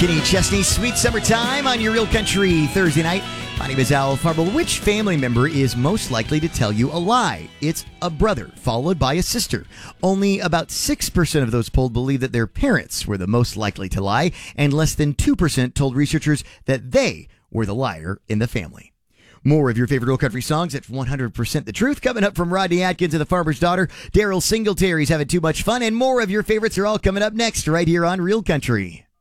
Kenny Chesney, Sweet Summertime on your Real Country Thursday night. My name is Al Farble. Which family member is most likely to tell you a lie? It's a brother, followed by a sister. Only about 6% of those polled believe that their parents were the most likely to lie, and less than 2% told researchers that they were the liar in the family. More of your favorite Real Country songs at 100% The Truth. Coming up from Rodney Atkins and the Farmer's Daughter. Daryl Singletary's having too much fun. And more of your favorites are all coming up next right here on Real Country.